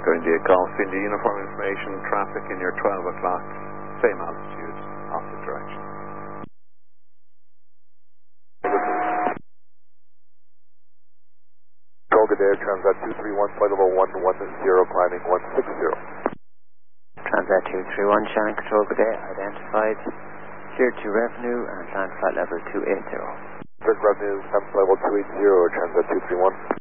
Oscar India Golf, India Uniform Information, traffic in your 12 o'clock, same altitude, opposite direction. Good Air, Transat 231, flight level 110, climbing 160. Transat 231, Shannon Control, good day, identified, cleared to revenue and land flight level 280. First revenue, flight level 280, Transat 231.